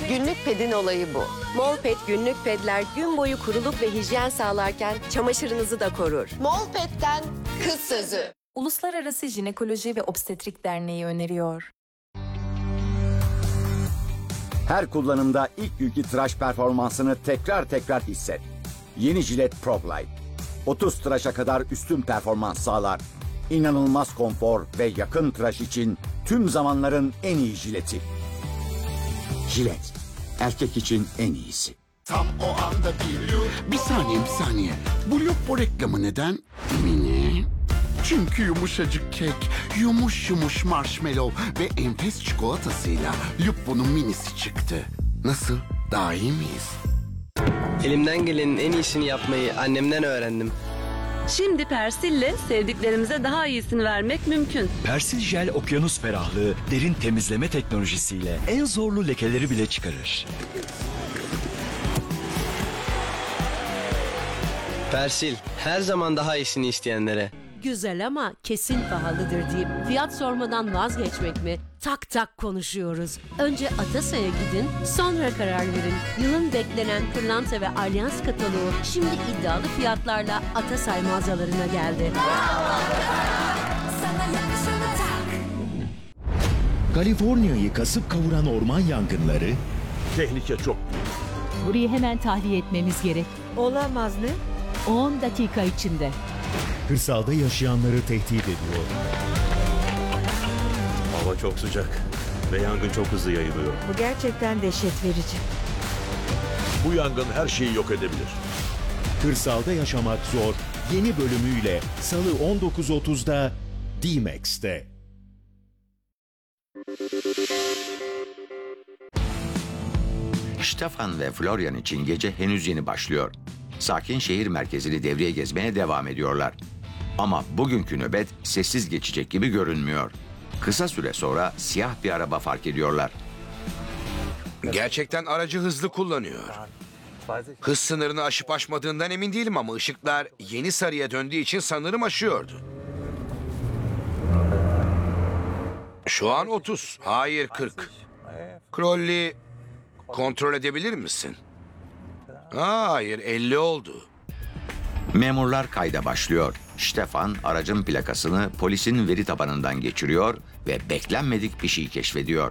Günlük pedin olayı bu. Molpet günlük pedler gün boyu kuruluk ve hijyen sağlarken çamaşırınızı da korur. Molpet'ten kız sözü. Uluslararası Jinekoloji ve Obstetrik Derneği öneriyor. Her kullanımda ilk günkü tıraş performansını tekrar hisset. Yeni Gillette Pro Glide. 30 tıraşa kadar üstün performans sağlar. İnanılmaz konfor ve yakın tıraş için tüm zamanların en iyi jileti. Gillette, erkek için en iyisi. Tam o anda bir saniye. Bu Lupo reklamı neden mini? Çünkü yumuşacık kek, yumuş marshmallow ve enfes çikolatasıyla Lupo'nun minisi çıktı. Nasıl? Daha iyi miyiz? Elimden gelenin en iyisini yapmayı annemden öğrendim. Şimdi Persil'le sevdiklerimize daha iyisini vermek mümkün. Persil Jel okyanus ferahlığı derin temizleme teknolojisiyle en zorlu lekeleri bile çıkarır. Persil, her zaman daha iyisini isteyenlere. Güzel ama kesin pahalıdır deyip fiyat sormadan vazgeçmek mi? Tak tak konuşuyoruz. Önce Atasa'ya gidin, sonra karar verin. Yılın beklenen Pırlanta ve Alyans kataloğu şimdi iddialı fiyatlarla Atasay mağazalarına geldi. Kaliforniya'yı kasıp kavuran orman yangınları... Tehlike çok. Burayı hemen tahliye etmemiz gerek. Olamaz ne? 10 dakika içinde. Kırsalda yaşayanları tehdit ediyor. Hava çok sıcak ve yangın çok hızlı yayılıyor. Bu gerçekten dehşet verici. Bu yangın her şeyi yok edebilir. Kırsalda yaşamak zor. Yeni bölümüyle Salı 19.30'da D-Max'te. Stefan ve Florian için gece henüz yeni başlıyor. Sakin şehir merkezini devreye gezmeye devam ediyorlar. Ama bugünkü nöbet sessiz geçecek gibi görünmüyor. Kısa süre sonra siyah bir araba fark ediyorlar. Gerçekten aracı hızlı kullanıyor. Hız sınırını aşıp aşmadığından emin değilim ama ışıklar yeni sarıya döndüğü için sanırım aşıyordu. Şu an 30, hayır 40. Crowley, kontrol edebilir misin? Hayır, 50 oldu. Memurlar kayda başlıyor. Stefan aracın plakasını polisin veri tabanından geçiriyor ve beklenmedik bir şey keşfediyor.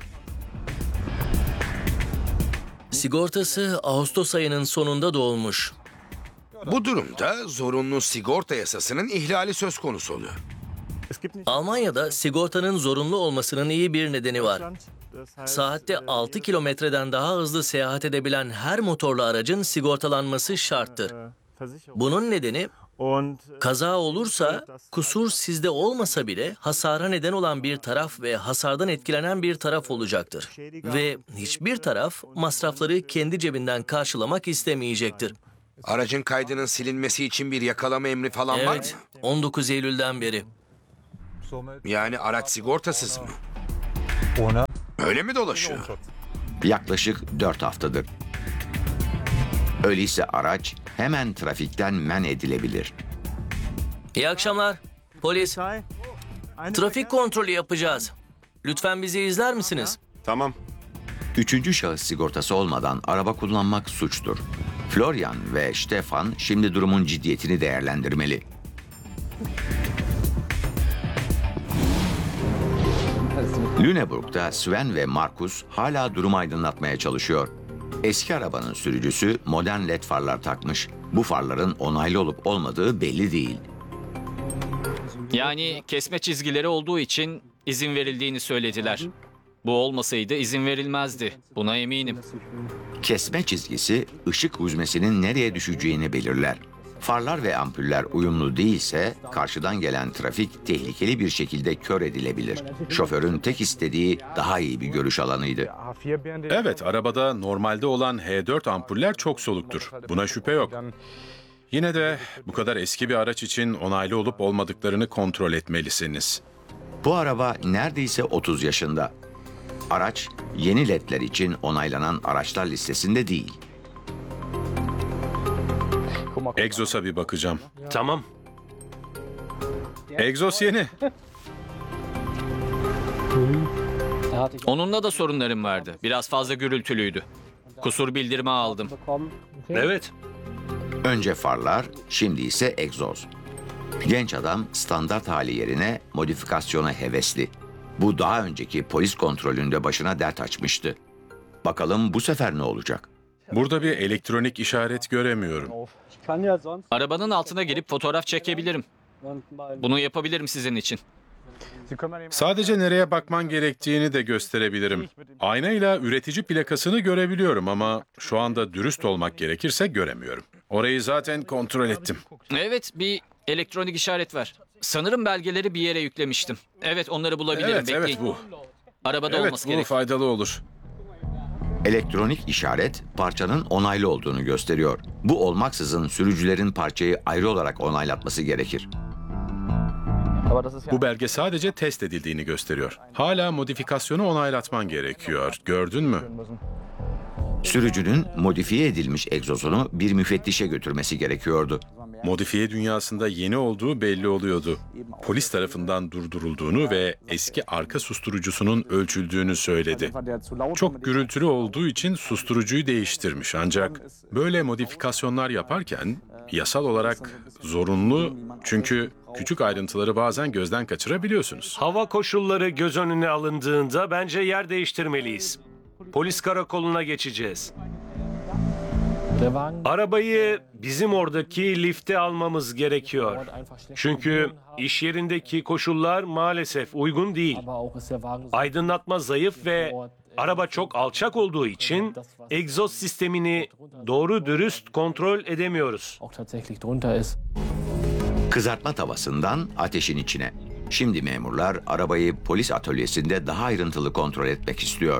Sigortası Ağustos ayının sonunda dolmuş. Bu durumda zorunlu sigorta yasasının ihlali söz konusu oluyor. Almanya'da sigortanın zorunlu olmasının iyi bir nedeni var. Saatte 6 kilometreden daha hızlı seyahat edebilen her motorlu aracın sigortalanması şarttır. Bunun nedeni kaza olursa kusur sizde olmasa bile hasara neden olan bir taraf ve hasardan etkilenen bir taraf olacaktır. Ve hiçbir taraf masrafları kendi cebinden karşılamak istemeyecektir. Aracın kaydının silinmesi için bir yakalama emri falan var mı? Evet, 19 Eylül'den beri. Yani araç sigortasız mı? Öyle mi dolaşıyor? Yaklaşık 4 haftadır. Öyleyse araç hemen trafikten men edilebilir. İyi akşamlar. Polis. Trafik kontrolü yapacağız. Lütfen bizi izler misiniz? Tamam. Üçüncü şahıs sigortası olmadan araba kullanmak suçtur. Florian ve Stefan şimdi durumun ciddiyetini değerlendirmeli. Lüneburg'da Sven ve Markus hala durumu aydınlatmaya çalışıyor. Eski arabanın sürücüsü modern led farlar takmış. Bu farların onaylı olup olmadığı belli değil. Yani kesme çizgileri olduğu için izin verildiğini söylediler. Bu olmasaydı izin verilmezdi. Buna eminim. Kesme çizgisi ışık huzmesinin nereye düşeceğini belirler. Farlar ve ampuller uyumlu değilse karşıdan gelen trafik tehlikeli bir şekilde kör edilebilir. Şoförün tek istediği daha iyi bir görüş alanıydı. Evet, arabada normalde olan H4 ampuller çok soluktur. Buna şüphe yok. Yine de bu kadar eski bir araç için onaylı olup olmadıklarını kontrol etmelisiniz. Bu araba neredeyse 30 yaşında. Araç yeni ledler için onaylanan araçlar listesinde değil. Egzos'a bir bakacağım. Tamam. Egzos yeni. Onunla da sorunlarım vardı. Biraz fazla gürültülüydü. Kusur bildirimi aldım. Evet. Önce farlar, şimdi ise egzoz. Genç adam standart hali yerine modifikasyona hevesli. Bu daha önceki polis kontrolünde başına dert açmıştı. Bakalım bu sefer ne olacak? Burada bir elektronik işaret göremiyorum. Arabanın altına girip fotoğraf çekebilirim. Bunu yapabilirim sizin için. Sadece nereye bakman gerektiğini de gösterebilirim. Aynayla üretici plakasını görebiliyorum ama şu anda dürüst olmak gerekirse göremiyorum. Orayı zaten kontrol ettim. Evet, bir elektronik işaret var. Sanırım belgeleri bir yere yüklemiştim. Evet, onları bulabilirim. Evet, Bekleyin. bu. Arabada Evet, olması bu gerek. faydalı olur. Elektronik işaret parçanın onaylı olduğunu gösteriyor. Bu olmaksızın sürücülerin parçayı ayrı olarak onaylatması gerekir. Bu belge sadece test edildiğini gösteriyor. Hala modifikasyonu onaylatman gerekiyor. Gördün mü? Sürücünün modifiye edilmiş egzozunu bir müfettişe götürmesi gerekiyordu. Modifiye dünyasında yeni olduğu belli oluyordu. Polis tarafından durdurulduğunu ve eski arka susturucusunun ölçüldüğünü söyledi. Çok gürültülü olduğu için susturucuyu değiştirmiş ancak böyle modifikasyonlar yaparken yasal olarak zorunlu çünkü küçük ayrıntıları bazen gözden kaçırabiliyorsunuz. Hava koşulları göz önüne alındığında bence yer değiştirmeliyiz. Polis karakoluna geçeceğiz. Arabayı bizim oradaki lifte almamız gerekiyor. Çünkü iş yerindeki koşullar maalesef uygun değil. Aydınlatma zayıf ve araba çok alçak olduğu için egzoz sistemini doğru dürüst kontrol edemiyoruz. Kızartma tavasından ateşin içine. Şimdi memurlar arabayı polis atölyesinde daha ayrıntılı kontrol etmek istiyor.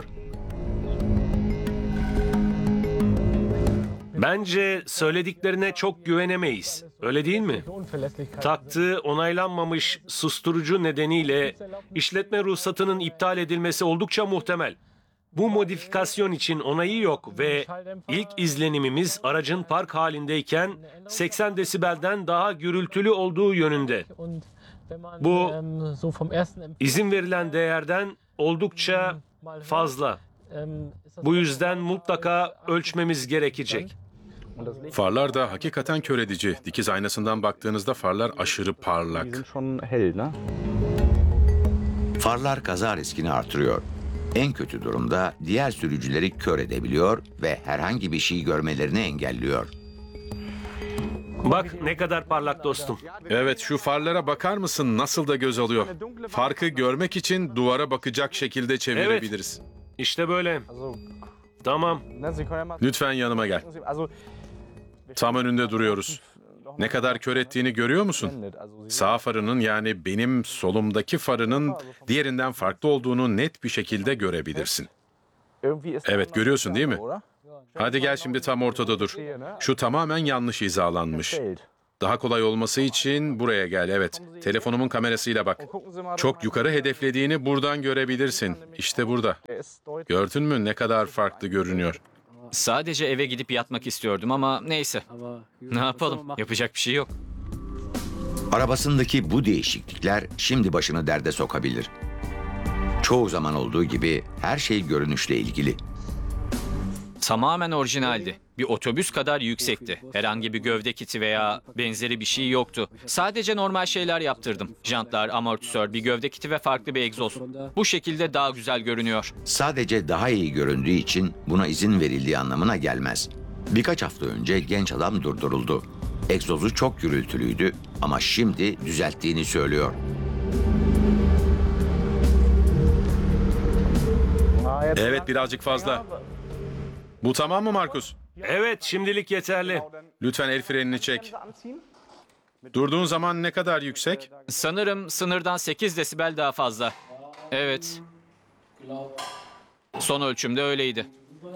Bence söylediklerine çok güvenemeyiz. Öyle değil mi? Taktığı onaylanmamış susturucu nedeniyle işletme ruhsatının iptal edilmesi oldukça muhtemel. Bu modifikasyon için onayı yok ve ilk izlenimimiz aracın park halindeyken 80 desibelden daha gürültülü olduğu yönünde. Bu izin verilen değerden oldukça fazla. Bu yüzden mutlaka ölçmemiz gerekecek. Farlar da hakikaten kör edici. Dikiz aynasından baktığınızda farlar aşırı parlak. Farlar kaza riskini artırıyor. En kötü durumda diğer sürücüleri kör edebiliyor ve herhangi bir şey görmelerini engelliyor. Bak ne kadar parlak dostum. Evet, şu farlara bakar mısın nasıl da göz alıyor. Farkı görmek için duvara bakacak şekilde çevirebiliriz. Evet, işte böyle. Tamam. Lütfen yanıma gel. Tam önünde duruyoruz. Ne kadar kör ettiğini görüyor musun? Sağ farının yani benim solumdaki farının diğerinden farklı olduğunu net bir şekilde görebilirsin. Evet, görüyorsun değil mi? Hadi gel şimdi tam ortada dur. Şu tamamen yanlış hizalanmış. Daha kolay olması için buraya gel, evet. Telefonumun kamerasıyla bak. Çok yukarı hedeflediğini buradan görebilirsin. İşte burada. Gördün mü ne kadar farklı görünüyor? Sadece eve gidip yatmak istiyordum ama neyse. Ne yapalım? Yapacak bir şey yok. Arabasındaki bu değişiklikler şimdi başını derde sokabilir. Çoğu zaman olduğu gibi her şey görünüşle ilgili. Tamamen orijinaldi. Bir otobüs kadar yüksekti. Herhangi bir gövde kiti veya benzeri bir şey yoktu. Sadece normal şeyler yaptırdım. Jantlar, amortisör, bir gövde kiti ve farklı bir egzoz. Bu şekilde daha güzel görünüyor. Sadece daha iyi göründüğü için buna izin verildiği anlamına gelmez. Birkaç hafta önce genç adam durduruldu. Egzozu çok gürültülüydü ama şimdi düzelttiğini söylüyor. Evet, birazcık fazla. Bu tamam mı Markus? Evet, şimdilik yeterli. Lütfen el frenini çek. Durduğun zaman ne kadar yüksek? Sanırım sınırdan 8 desibel daha fazla. Evet. Son ölçümde öyleydi.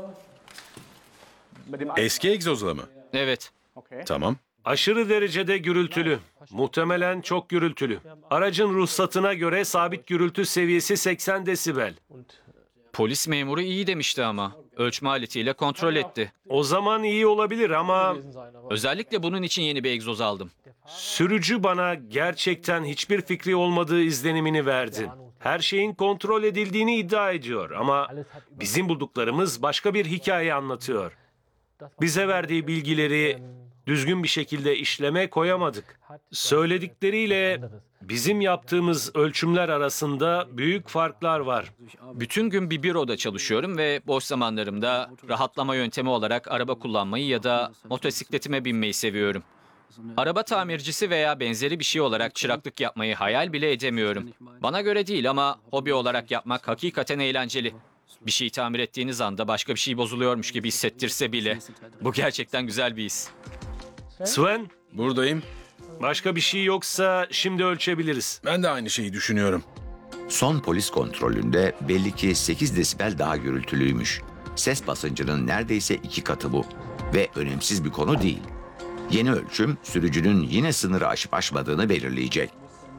Eski egzozla mı? Evet. Tamam. Aşırı derecede gürültülü. Muhtemelen çok gürültülü. Aracın ruhsatına göre sabit gürültü seviyesi 80 desibel. Polis memuru iyi demişti ama. Ölçme aletiyle kontrol etti. O zaman iyi olabilir ama... Özellikle bunun için yeni bir egzoz aldım. Sürücü bana gerçekten hiçbir fikri olmadığı izlenimini verdi. Her şeyin kontrol edildiğini iddia ediyor ama bizim bulduklarımız başka bir hikaye anlatıyor. Bize verdiği bilgileri düzgün bir şekilde işleme koyamadık. Söyledikleriyle bizim yaptığımız ölçümler arasında büyük farklar var. Bütün gün bir büroda çalışıyorum ve boş zamanlarımda rahatlama yöntemi olarak araba kullanmayı ya da motosikletime binmeyi seviyorum. Araba tamircisi veya benzeri bir şey olarak çıraklık yapmayı hayal bile edemiyorum. Bana göre değil ama hobi olarak yapmak hakikaten eğlenceli. Bir şeyi tamir ettiğiniz anda başka bir şey bozuluyormuş gibi hissettirse bile. Bu gerçekten güzel bir his. Sven? Buradayım. Başka bir şey yoksa şimdi ölçebiliriz. Ben de aynı şeyi düşünüyorum. Son polis kontrolünde belli ki 8 desibel daha gürültülüymüş. Ses basıncının neredeyse 2 katı bu. Ve önemsiz bir konu değil. Yeni ölçüm sürücünün yine sınırı aşıp aşmadığını belirleyecek.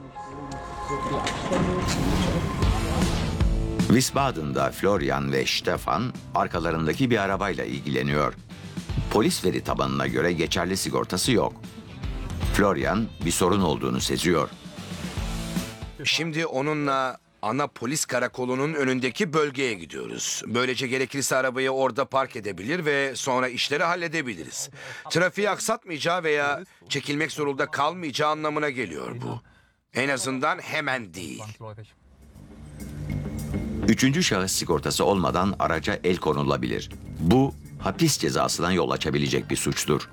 Wiesbaden'da Florian ve Stefan arkalarındaki bir arabayla ilgileniyor. Polis veri tabanına göre geçerli sigortası yok. Florian bir sorun olduğunu seziyor. Şimdi onunla ana polis karakolunun önündeki bölgeye gidiyoruz. Böylece gerekirse arabayı orada park edebilir ve sonra işleri halledebiliriz. Trafiği aksatmayacağı veya çekilmek zorunda kalmayacağı anlamına geliyor bu. En azından hemen değil. Üçüncü şahıs sigortası olmadan araca el konulabilir. Bu hapis cezasına yol açabilecek bir suçtur.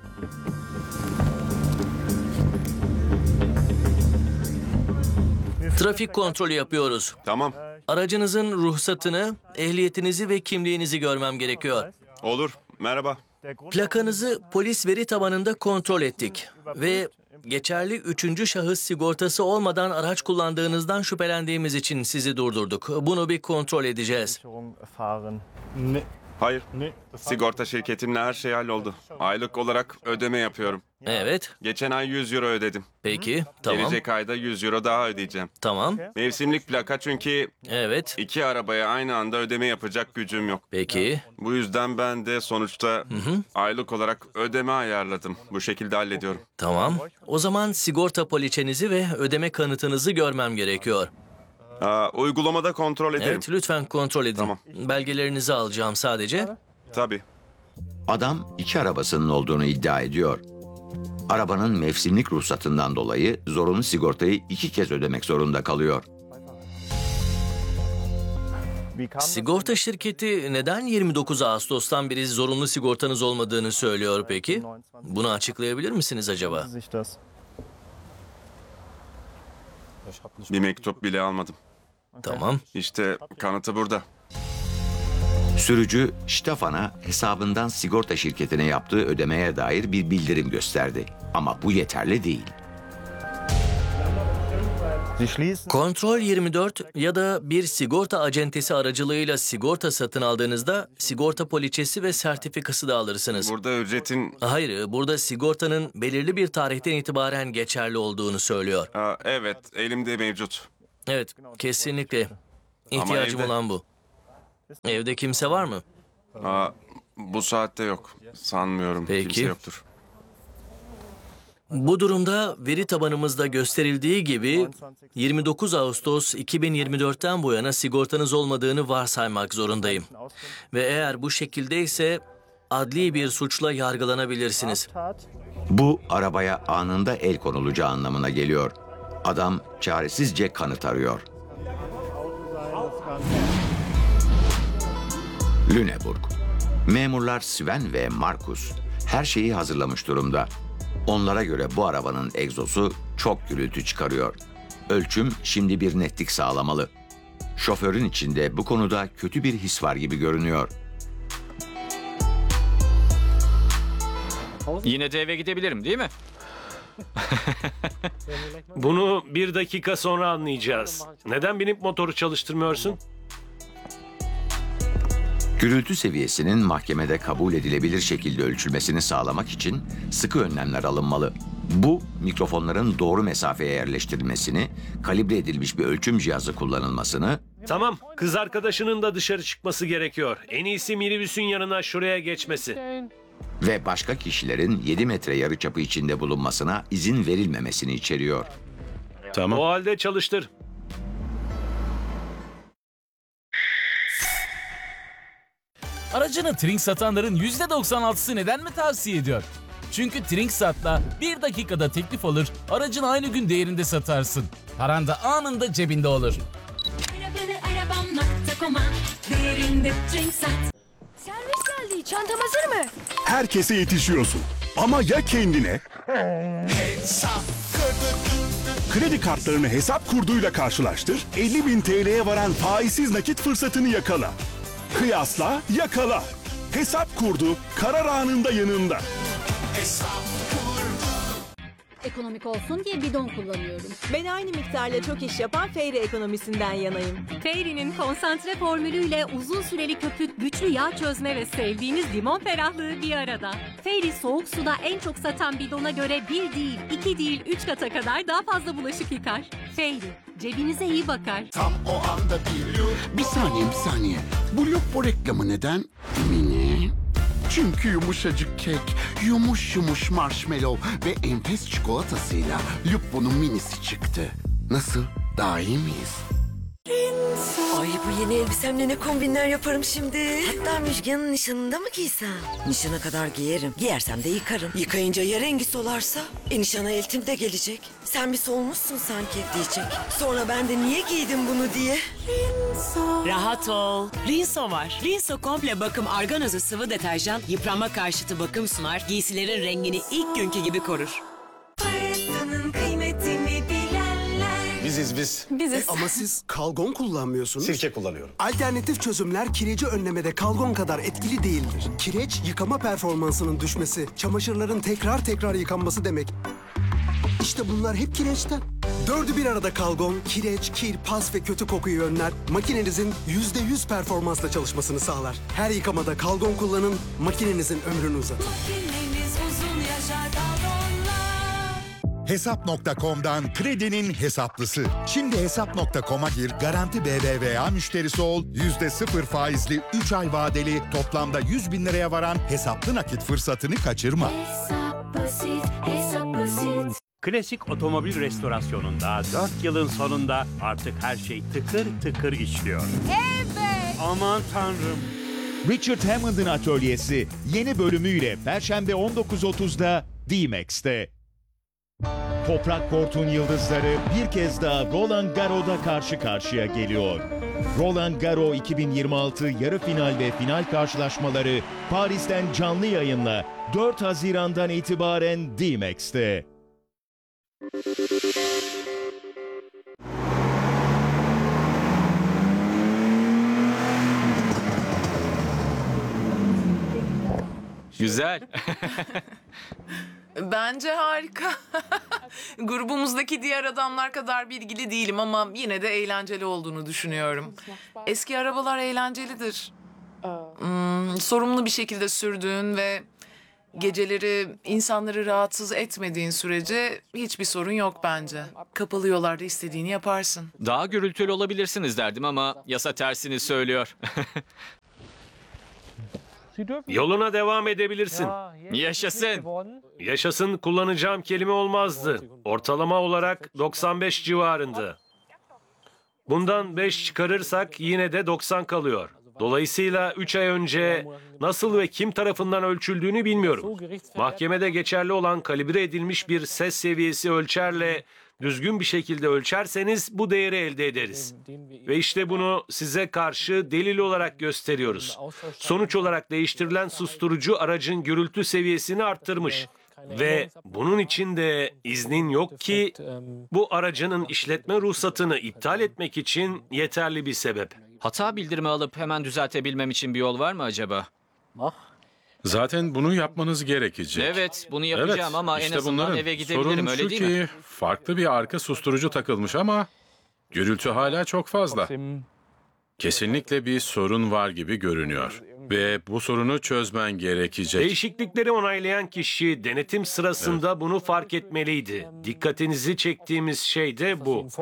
Trafik kontrolü yapıyoruz. Tamam. Aracınızın ruhsatını, ehliyetinizi ve kimliğinizi görmem gerekiyor. Olur. Merhaba. Plakanızı polis veri tabanında kontrol ettik ve geçerli üçüncü şahıs sigortası olmadan araç kullandığınızdan şüphelendiğimiz için sizi durdurduk. Bunu bir kontrol edeceğiz. Hayır. Sigorta şirketimle her şey halloldu. Aylık olarak ödeme yapıyorum. Evet. Geçen ay 100 euro ödedim. Peki, tamam. Gelecek ayda 100 euro daha ödeyeceğim. Tamam. Mevsimlik plaka çünkü Evet. 2 arabaya aynı anda ödeme yapacak gücüm yok. Peki. Bu yüzden ben de sonuçta aylık olarak ödeme ayarladım. Bu şekilde hallediyorum. Tamam. O zaman sigorta poliçenizi ve ödeme kanıtınızı görmem gerekiyor. Uygulamada kontrol ederim. Evet, lütfen kontrol edin. Tamam. Belgelerinizi alacağım sadece. Tabii. Adam 2 arabasının olduğunu iddia ediyor. Arabanın mevsimlik ruhsatından dolayı zorunlu sigortayı 2 kez ödemek zorunda kalıyor. Sigorta şirketi neden 29 Ağustos'tan beri zorunlu sigortanız olmadığını söylüyor peki? Bunu açıklayabilir misiniz acaba? Bir mektup bile almadım. Tamam. İşte kanıtı burada. Sürücü Stefan'a hesabından sigorta şirketine yaptığı ödemeye dair bir bildirim gösterdi. Ama bu yeterli değil. Kontrol 24 ya da bir sigorta acentesi aracılığıyla sigorta satın aldığınızda sigorta poliçesi ve sertifikası da alırsınız. Burada ücretin... Hayır, burada sigortanın belirli bir tarihten itibaren geçerli olduğunu söylüyor. Evet, elimde mevcut. Evet, kesinlikle. İhtiyacım evde- olan bu. Evde kimse var mı? Bu saatte yok. Sanmıyorum. Peki. Kimse yoktur. Bu durumda veri tabanımızda gösterildiği gibi 29 Ağustos 2024'ten bu yana sigortanız olmadığını varsaymak zorundayım. Ve eğer bu şekildeyse adli bir suçla yargılanabilirsiniz. Bu arabaya anında el konulacağı anlamına geliyor. Adam çaresizce kanıt arıyor. Lüneburg. Memurlar Sven ve Markus her şeyi hazırlamış durumda. Onlara göre bu arabanın egzozu çok gürültü çıkarıyor. Ölçüm şimdi bir netlik sağlamalı. Şoförün içinde bu konuda kötü bir his var gibi görünüyor. Yine de eve gidebilirim değil mi? Bunu 1 dakika sonra anlayacağız. Neden binip motoru çalıştırmıyorsun? Gürültü seviyesinin mahkemede kabul edilebilir şekilde ölçülmesini sağlamak için sıkı önlemler alınmalı. Bu, mikrofonların doğru mesafeye yerleştirilmesini, kalibre edilmiş bir ölçüm cihazı kullanılmasını... Tamam, kız arkadaşının da dışarı çıkması gerekiyor. En iyisi minibüsün yanına şuraya geçmesi. ...ve başka kişilerin 7 metre yarıçapı içinde bulunmasına izin verilmemesini içeriyor. O halde çalıştır. Aracını Trink satanların %96'sı neden mi tavsiye ediyor? Çünkü Trinksat'la 1 dakikada teklif alır, aracın aynı gün değerinde satarsın. Paran da anında cebinde olur. Servis geldi. Çantam hazır mı? Herkese yetişiyorsun. Ama ya kendine? Kredi kartlarını hesap kurduyla karşılaştır, 50.000 TL'ye varan faizsiz nakit fırsatını yakala. Kıyasla, yakala. Hesap kurdu, karar anında yanında. Ekonomik olsun diye bidon kullanıyorum. Ben aynı miktarla çok iş yapan Fairy ekonomisinden yanayım. Fairy'nin konsantre formülüyle uzun süreli köpük, güçlü yağ çözme ve sevdiğiniz limon ferahlığı bir arada. Fairy soğuk suda en çok satan bidona göre 1 değil, 2 değil, 3 kata kadar daha fazla bulaşık yıkar. Fairy, cebinize iyi bakar. Tam o anda bir saniye. Bu Lupo reklamı neden mini? Çünkü yumuşacık kek, yumuş marshmallow ve enfes çikolatasıyla Lupo'nun minisi çıktı. Nasıl? Daha iyi miyiz? Ay bu yeni elbisemle ne kombinler yaparım şimdi. Hatta Müjgan'ın nişanında mı giysem? Nişana kadar giyerim. Giyersem de yıkarım. Yıkayınca ya rengi solarsa? Nişana eltim de gelecek. Sen bir solmuşsun sanki diyecek. Sonra ben de niye giydim bunu diye. Rahat ol. Rinso var. Rinso komple bakım arganozu sıvı deterjan yıpranma karşıtı bakım sunar. Giysilerin rengini ilk günkü gibi korur. Parasının kıymetini bilenler. Biziz. Ama siz kalgon kullanmıyorsunuz. Sirke kullanıyorum. Alternatif çözümler kireci önlemede kalgon kadar etkili değildir. Kireç, yıkama performansının düşmesi, çamaşırların tekrar yıkanması demek. İşte bunlar hep kireçten. Dördü bir arada kalgon, kireç, kir, pas ve kötü kokuyu önler. Makinenizin %100 performansla çalışmasını sağlar. Her yıkamada kalgon kullanın, makinenizin ömrünü uzatın. Makineniz uzun yaşar kalgonla. Hesap.com'dan kredinin hesaplısı. Şimdi Hesap.com'a gir, garanti BBVA müşterisi ol, %0 faizli 3 ay vadeli toplamda 100.000 liraya varan hesaplı nakit fırsatını kaçırma. Hesap basit. Klasik otomobil restorasyonunda 4 yılın sonunda artık her şey tıkır tıkır işliyor. Evet. Aman tanrım. Richard Hammond'ın atölyesi yeni bölümüyle Perşembe 19.30'da D-Max'te. Toprak Kort'un yıldızları bir kez daha Roland Garros'da karşı karşıya geliyor. Roland Garros 2026 yarı final ve final karşılaşmaları Paris'ten canlı yayınla 4 Haziran'dan itibaren D-Max'te. Güzel. Bence harika. Grubumuzdaki diğer adamlar kadar bilgili değilim ama yine de eğlenceli olduğunu düşünüyorum. Eski arabalar eğlencelidir. Sorumlu bir şekilde sürdüğün ve geceleri insanları rahatsız etmediğin sürece hiçbir sorun yok bence. Kapalı yollarda istediğini yaparsın. Daha gürültülü olabilirsiniz derdim ama yasa tersini söylüyor. Yoluna devam edebilirsin. Yaşasın. Yaşasın kullanacağım kelime olmazdı. Ortalama olarak 95 civarında. Bundan 5 çıkarırsak yine de 90 kalıyor. Dolayısıyla 3 ay önce nasıl ve kim tarafından ölçüldüğünü bilmiyorum. Mahkemede geçerli olan kalibre edilmiş bir ses seviyesi ölçerle düzgün bir şekilde ölçerseniz bu değeri elde ederiz. Ve işte bunu size karşı delil olarak gösteriyoruz. Sonuç olarak değiştirilen susturucu aracın gürültü seviyesini arttırmış. Ve bunun için de iznin yok ki bu aracının işletme ruhsatını iptal etmek için yeterli bir sebep. Hata bildirimi alıp hemen düzeltebilmem için bir yol var mı acaba? Zaten bunu yapmanız gerekecek. Evet, bunu yapacağım ama işte en azından bunların eve gidebilirim, sorun öyle şu değil mi? ki farklı bir arka susturucu takılmış ama gürültü hala çok fazla. Kesinlikle bir sorun var gibi görünüyor. Ve bu sorunu çözmen gerekecek. Değişiklikleri onaylayan kişi denetim sırasında bunu fark etmeliydi. Dikkatinizi çektiğimiz şey de bu.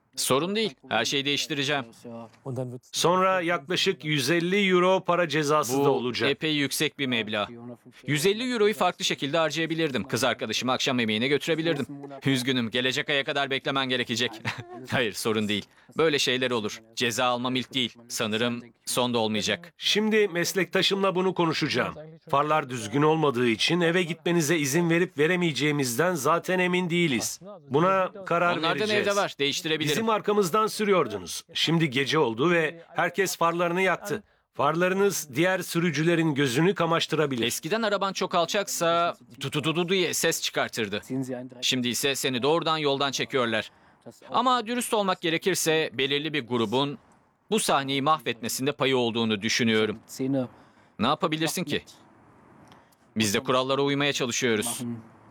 Sorun değil. Her şeyi değiştireceğim. Sonra yaklaşık 150 euro para cezası da Bu olacak. epey yüksek bir meblağ. 150 euroyu farklı şekilde harcayabilirdim. Kız arkadaşımı akşam yemeğine götürebilirdim. Üzgünüm, gelecek aya kadar beklemen gerekecek. Hayır, sorun değil. Böyle şeyler olur. Ceza almam ilk değil. Sanırım son da olmayacak. Şimdi meslektaşımla bunu konuşacağım. Farlar düzgün olmadığı için eve gitmenize izin verip veremeyeceğimizden zaten emin değiliz. Buna karar Onlardan vereceğiz. evde var, değiştirebilirim. Bizim arkamızdan sürüyordunuz. Şimdi gece oldu ve herkes farlarını yaktı. Farlarınız diğer sürücülerin gözünü kamaştırabilir. Eskiden araban çok alçaksa tututudu diye ses çıkartırdı. Şimdi ise seni doğrudan yoldan çekiyorlar. Ama dürüst olmak gerekirse belirli bir grubun bu sahneyi mahvetmesinde payı olduğunu düşünüyorum. Ne yapabilirsin ki? Biz de kurallara uymaya çalışıyoruz.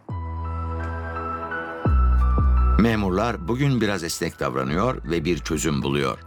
Memurlar bugün biraz esnek davranıyor ve bir çözüm buluyor.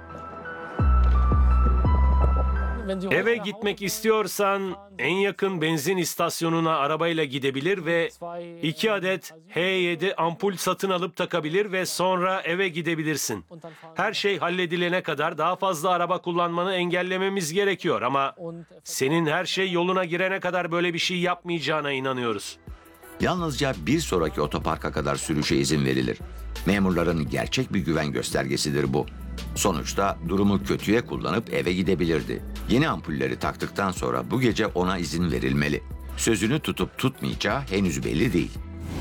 Eve gitmek istiyorsan en yakın benzin istasyonuna arabayla gidebilir ve 2 adet H7 ampul satın alıp takabilir ve sonra eve gidebilirsin. Her şey halledilene kadar daha fazla araba kullanmanı engellememiz gerekiyor ama senin her şey yoluna girene kadar böyle bir şey yapmayacağına inanıyoruz. Yalnızca bir sonraki otoparka kadar sürüşe izin verilir. Memurların gerçek bir güven göstergesidir bu. Sonuçta durumu kötüye kullanıp eve gidebilirdi. Yeni ampulleri taktıktan sonra bu gece ona izin verilmeli. Sözünü tutup tutmayacağı henüz belli değil.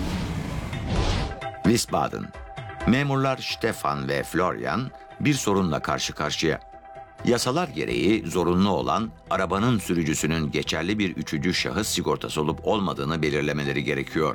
Wiesbaden. Memurlar Stefan ve Florian bir sorunla karşı karşıya. Yasalar gereği zorunlu olan arabanın sürücüsünün geçerli bir üçüncü şahıs sigortası olup olmadığını belirlemeleri gerekiyor.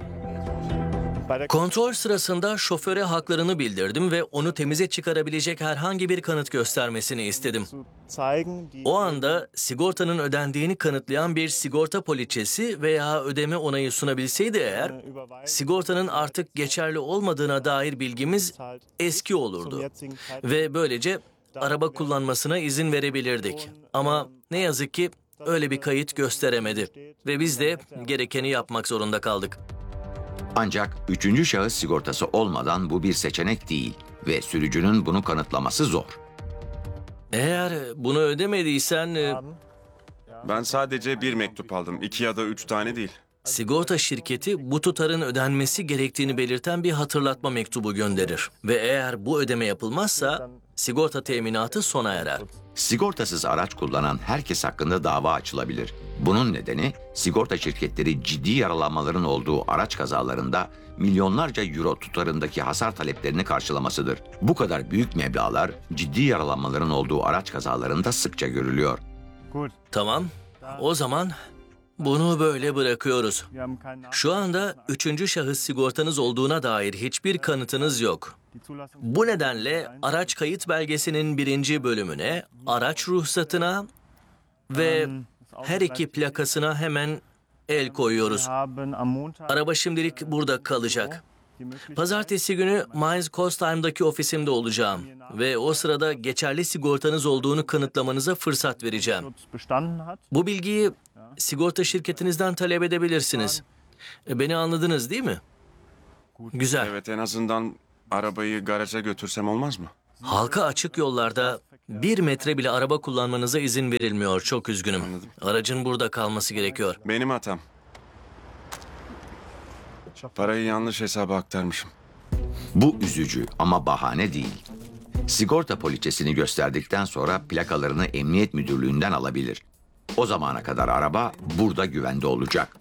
Kontrol sırasında şoföre haklarını bildirdim ve onu temize çıkarabilecek herhangi bir kanıt göstermesini istedim. O anda sigortanın ödendiğini kanıtlayan bir sigorta poliçesi veya ödeme onayı sunabilseydi eğer, sigortanın artık geçerli olmadığına dair bilgimiz eski olurdu. Ve böylece araba kullanmasına izin verebilirdik. Ama ne yazık ki öyle bir kayıt gösteremedi ve biz de gerekeni yapmak zorunda kaldık. Ancak üçüncü şahıs sigortası olmadan bu bir seçenek değil ve sürücünün bunu kanıtlaması zor. Eğer bunu ödemediysen... Ben sadece bir mektup aldım. 2 ya da 3 tane değil. Sigorta şirketi bu tutarın ödenmesi gerektiğini belirten bir hatırlatma mektubu gönderir. Ve eğer bu ödeme yapılmazsa sigorta teminatı sona erer. Sigortasız araç kullanan herkes hakkında dava açılabilir. Bunun nedeni sigorta şirketleri ciddi yaralanmaların olduğu araç kazalarında milyonlarca euro tutarındaki hasar taleplerini karşılamasıdır. Bu kadar büyük meblağlar ciddi yaralanmaların olduğu araç kazalarında sıkça görülüyor. Tamam, o zaman bunu böyle bırakıyoruz. Şu anda üçüncü şahıs sigortanız olduğuna dair hiçbir kanıtınız yok. Bu nedenle araç kayıt belgesinin 1. bölümüne, araç ruhsatına ve her iki plakasına hemen el koyuyoruz. Araba şimdilik burada kalacak. Pazartesi günü Mainz Kostheim'daki ofisimde olacağım ve o sırada geçerli sigortanız olduğunu kanıtlamanıza fırsat vereceğim. Bu bilgiyi sigorta şirketinizden talep edebilirsiniz. Beni anladınız değil mi? Güzel. Evet, en azından arabayı garaja götürsem olmaz mı? Halka açık yollarda 1 metre bile araba kullanmanıza izin verilmiyor. Çok üzgünüm. Aracın burada kalması gerekiyor. Benim hatam. Parayı yanlış hesaba aktarmışım. Bu üzücü ama bahane değil. Sigorta poliçesini gösterdikten sonra plakalarını Emniyet Müdürlüğü'nden alabilir. O zamana kadar araba burada güvende olacak.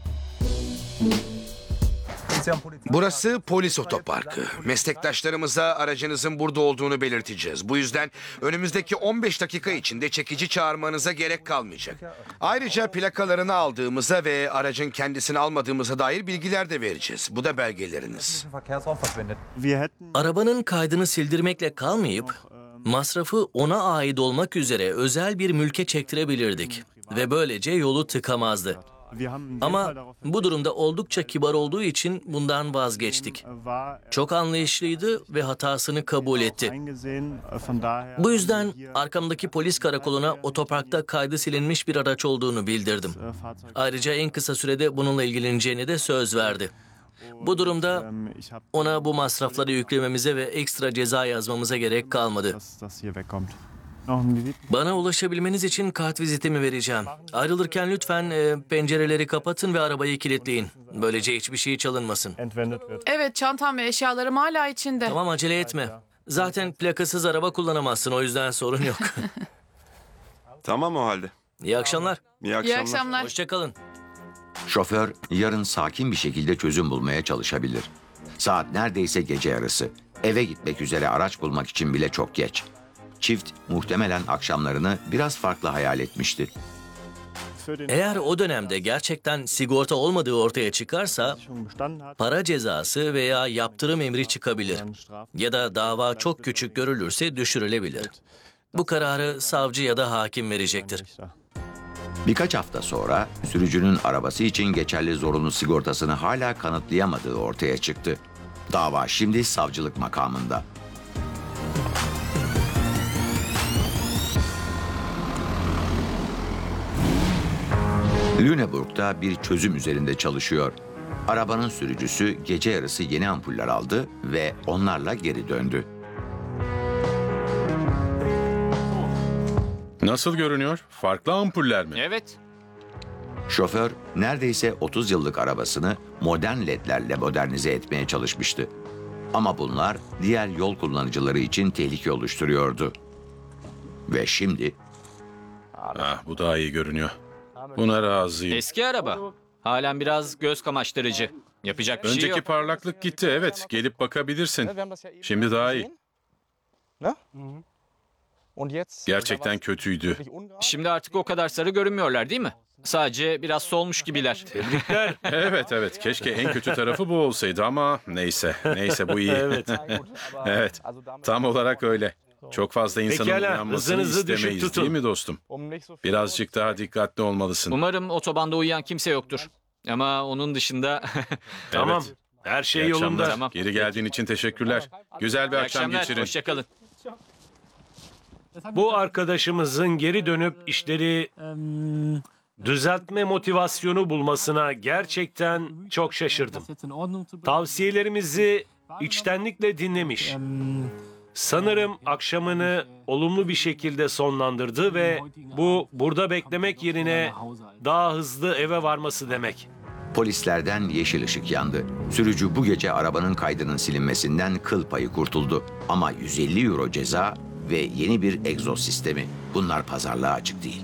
Burası polis otoparkı. Meslektaşlarımıza aracınızın burada olduğunu belirteceğiz. Bu yüzden önümüzdeki 15 dakika içinde çekici çağırmanıza gerek kalmayacak. Ayrıca plakalarını aldığımıza ve aracın kendisini almadığımıza dair bilgiler de vereceğiz. Bu da belgeleriniz. Arabanın kaydını sildirmekle kalmayıp masrafı ona ait olmak üzere özel bir mülke çektirebilirdik ve böylece yolu tıkamazdı. Ama bu durumda oldukça kibar olduğu için bundan vazgeçtik. Çok anlayışlıydı ve hatasını kabul etti. Bu yüzden arkamdaki polis karakoluna otoparkta kaydı silinmiş bir araç olduğunu bildirdim. Ayrıca en kısa sürede bununla ilgileneceğini de söz verdi. Bu durumda ona bu masrafları yüklememize ve ekstra ceza yazmamıza gerek kalmadı. Bana ulaşabilmeniz için kart vizitimi vereceğim. Ayrılırken lütfen pencereleri kapatın ve arabayı kilitleyin. Böylece hiçbir şey çalınmasın. Evet, çantam ve eşyalarım hala içinde. Tamam, acele etme. Zaten plakasız araba kullanamazsın, o yüzden sorun yok. Tamam o halde. İyi akşamlar. İyi akşamlar. İyi akşamlar. Hoşçakalın. Şoför yarın sakin bir şekilde çözüm bulmaya çalışabilir. Saat neredeyse gece yarısı. Eve gitmek üzere araç bulmak için bile çok geç. Çift muhtemelen akşamlarını biraz farklı hayal etmişti. Eğer o dönemde gerçekten sigorta olmadığı ortaya çıkarsa para cezası veya yaptırım emri çıkabilir. Ya da dava çok küçük görülürse düşürülebilir. Bu kararı savcı ya da hakim verecektir. Birkaç hafta sonra sürücünün arabası için geçerli zorunlu sigortasını hala kanıtlayamadığı ortaya çıktı. Dava şimdi savcılık makamında. Lüneburg'da bir çözüm üzerinde çalışıyor. Arabanın sürücüsü gece yarısı yeni ampuller aldı ve onlarla geri döndü. Nasıl görünüyor? Farklı ampuller mi? Evet. Şoför neredeyse 30 yıllık arabasını modern ledlerle modernize etmeye çalışmıştı. Ama bunlar diğer yol kullanıcıları için tehlike oluşturuyordu. Ve şimdi... Bu daha iyi görünüyor. Buna razıyım. Eski araba. Halen biraz göz kamaştırıcı. Yapacak bir şey Önceki yok. parlaklık gitti, evet. Gelip bakabilirsin. Şimdi daha iyi. Gerçekten kötüydü. Şimdi artık o kadar sarı görünmüyorlar değil mi? Sadece biraz solmuş gibiler. Tebrikler. Evet. Keşke en kötü tarafı bu olsaydı ama neyse. Neyse bu iyi. Evet. Tam olarak öyle. Çok fazla insanın Pekala, uyanmasını hızınızı düşük istemeyiz tutun. değil mi dostum? Birazcık daha dikkatli olmalısın. Umarım otobanda uyuyan kimse yoktur. Ama onun dışında... Tamam. Evet. Her şey İyi yolunda. akşamlar. Tamam. Geri geldiğin için teşekkürler. Güzel bir İyi akşam akşamlar. geçirin. Hoşçakalın. Bu arkadaşımızın geri dönüp işleri düzeltme motivasyonu bulmasına gerçekten çok şaşırdım. Tavsiyelerimizi içtenlikle dinlemiş. Sanırım akşamını olumlu bir şekilde sonlandırdı ve bu burada beklemek yerine daha hızlı eve varması demek. Polislerden yeşil ışık yandı. Sürücü bu gece arabanın kaydının silinmesinden kıl payı kurtuldu. Ama 150 euro ceza ve yeni bir egzoz sistemi. Bunlar pazarlığa açık değil.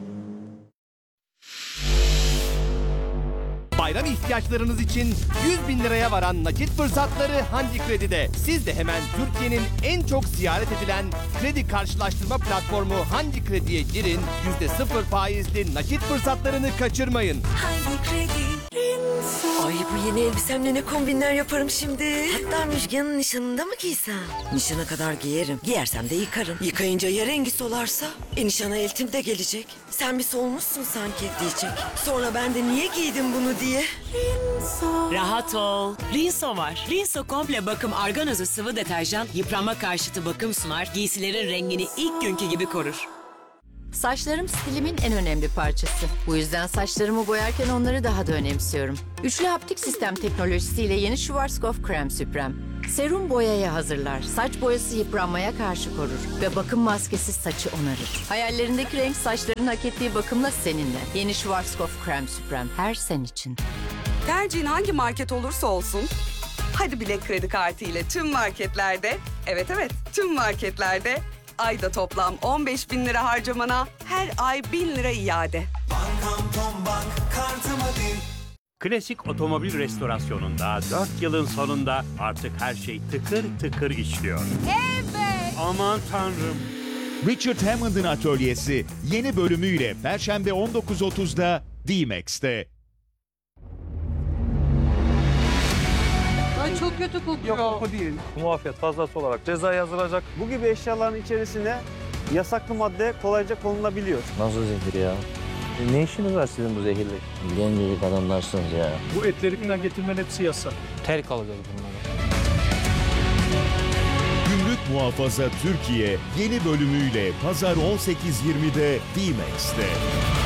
Bayram ihtiyaçlarınız için 100.000 liraya varan nakit fırsatları Handi Kredi'de. Siz de hemen Türkiye'nin en çok ziyaret edilen kredi karşılaştırma platformu Handi Kredi'ye girin. %0 faizli nakit fırsatlarını kaçırmayın. Handi Kredi. Ay bu yeni elbisemle ne kombinler yaparım şimdi. Hatta Müjgan'ın nişanında mı giysem? Nişana kadar giyerim. Giyersem de yıkarım. Yıkayınca ya rengi solarsa? Nişana eltim de gelecek. Sen bir solmuşsun sanki diyecek. Sonra ben de niye giydim bunu diye. Rahat ol. Rinso var. Rinso komple bakım arganozu sıvı deterjan yıpranma karşıtı bakım sunar. Giysilerin rengini ilk günkü gibi korur. Saçlarım stilimin en önemli parçası. Bu yüzden saçlarımı boyarken onları daha da önemsiyorum. Üçlü haptik sistem teknolojisiyle yeni Schwarzkopf Krem Süprem. Serum boyayı hazırlar, saç boyası yıpranmaya karşı korur ve bakım maskesi saçı onarır. Hayallerindeki renk saçların hak ettiği bakımla seninle. Yeni Schwarzkopf Krem Süprem her sen için. Tercihin hangi market olursa olsun, hadi Bilek kredi kartı ile tüm marketlerde, evet tüm marketlerde ayda toplam 15.000 lira harcamana her ay 1.000 lira iade. Klasik otomobil restorasyonunda 4 yılın sonunda artık her şey tıkır tıkır işliyor. Evet. Aman tanrım. Richard Hammond'ın Atölyesi yeni bölümüyle Perşembe 19.30'da D-Max'te. Ay çok kötü kokuyor. Yok koku değil. Muafiyet fazlası olarak ceza yazılacak. Bu gibi eşyaların içerisine yasaklı madde kolayca konulabiliyor. Nasıl zehir ya? Ne işiniz var sizin bu zehirle? Gencecik adamlarsınız ya. Bu etleri falan getirmenin hepsi yasak. Ter kalacağız bunlara. Gümrük Muhafaza Türkiye yeni bölümüyle Pazar 18.20'de D-Max'te.